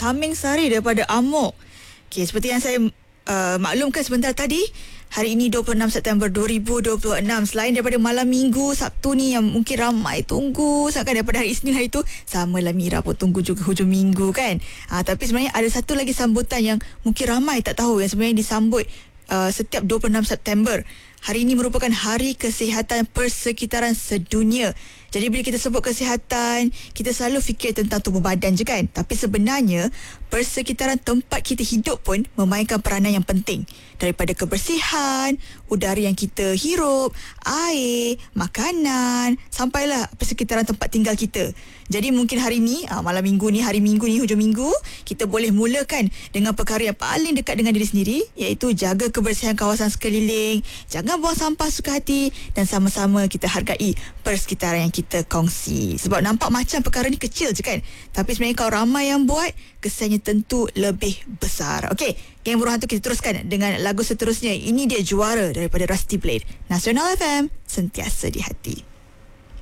Tameng Sari daripada Amok. Okey, seperti yang saya maklumkan sebentar tadi, hari ini 26 September 2026. Selain daripada malam minggu, Sabtu ni yang mungkin ramai tunggu, seakan daripada hari Isnin hari tu, samalah Mira pun tunggu juga hujung minggu kan. Tapi sebenarnya ada satu lagi sambutan yang mungkin ramai tak tahu, yang sebenarnya disambut setiap 26 September. Hari ini merupakan Hari Kesihatan Persekitaran Sedunia. Jadi bila kita sebut kesihatan, kita selalu fikir tentang tubuh badan je kan. Tapi sebenarnya, persekitaran tempat kita hidup pun memainkan peranan yang penting. Daripada kebersihan, udara yang kita hirup, air, makanan, sampailah persekitaran tempat tinggal kita. Jadi mungkin hari ni, malam minggu ni, hari minggu ni, hujung minggu, kita boleh mulakan dengan perkara yang paling dekat dengan diri sendiri, iaitu jaga kebersihan kawasan sekeliling, jangan buang sampah suka hati, dan sama-sama kita hargai persekitaran yang kita kongsi. Sebab nampak macam perkara ni kecil je kan, tapi sebenarnya kalau ramai yang buat, kesannya tentu lebih besar. Okey, Geng Buruh Hantu, kita teruskan dengan lagu seterusnya. Ini dia Juara daripada Rusty Blade. Nasional FM, sentiasa di hati.